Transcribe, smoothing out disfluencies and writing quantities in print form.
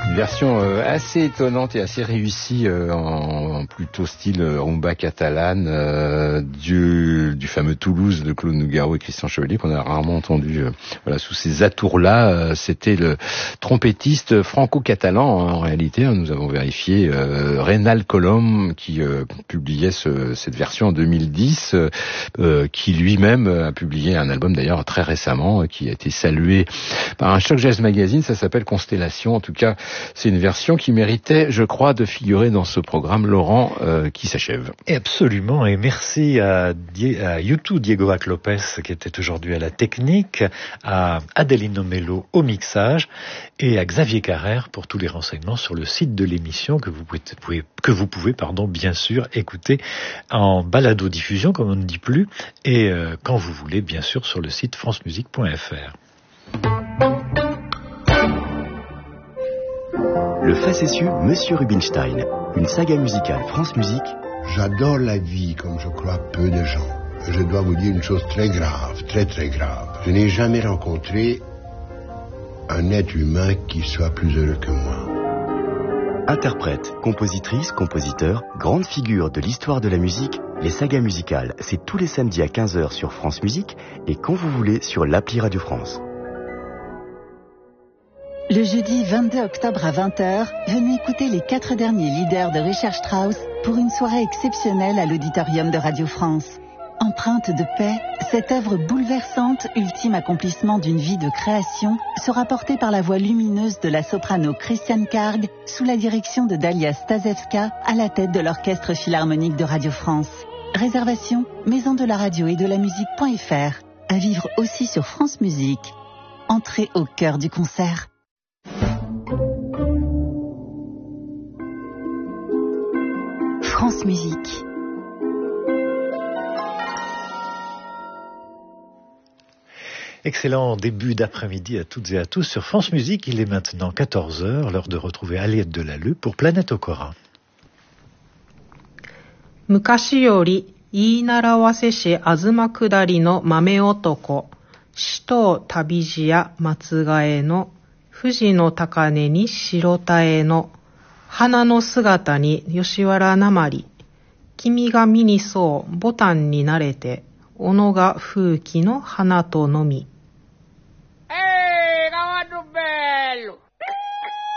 Une version assez étonnante et assez réussie en plutôt style rumba catalane du fameux Toulouse de Claude Nougaro et Christian Chevalier qu'on a rarement entendu sous ces atours-là. C'était le trompettiste franco-catalan en réalité. Nous avons vérifié Reynal Colom qui publiait cette version en 2010 qui lui-même a publié un album d'ailleurs très récemment qui a été salué par un Choc Jazz Magazine. Ça s'appelle Constellation. En tout cas, c'est une version qui méritait, je crois, de figurer dans ce programme, Laurent, qui s'achève. Et absolument, et merci à YouTube Diego Lopez qui était aujourd'hui à la technique, à Adelino Mello au mixage et à Xavier Carrère pour tous les renseignements sur le site de l'émission que vous pouvez bien sûr écouter en balado-diffusion comme on ne dit plus et quand vous voulez bien sûr sur le site francemusique.fr. Le facétieux Monsieur Rubinstein, une saga musicale France Musique. J'adore la vie comme je crois peu de gens. Je dois vous dire une chose très grave, très très grave. Je n'ai jamais rencontré un être humain qui soit plus heureux que moi. Interprète, compositrice, compositeur, grande figure de l'histoire de la musique, les sagas musicales, c'est tous les samedis à 15h sur France Musique et quand vous voulez sur l'appli Radio France. Le jeudi 22 octobre à 20h, venez écouter les 4 derniers leaders de Richard Strauss pour une soirée exceptionnelle à l'auditorium de Radio France. Empreinte de paix, cette œuvre bouleversante, ultime accomplissement d'une vie de création, sera portée par la voix lumineuse de la soprano Christiane Karg sous la direction de Dalia Stasevska à la tête de l'Orchestre Philharmonique de Radio France. Réservation, maison de la radio et de la musique.fr. À vivre aussi sur France Musique. Entrez au cœur du concert. France Musique. Excellent début d'après-midi à toutes et à tous sur France Musique. Il est maintenant 14h, l'heure de retrouver Aliette Delalleux pour Planète Okora. 昔より言い習わせしあずま下りの豆男、死闘旅路や松ヶ江の富士の高根に白田江の花の姿に吉原なまり、君が見にそうボタンになれて、小野が風紀の花とのみ。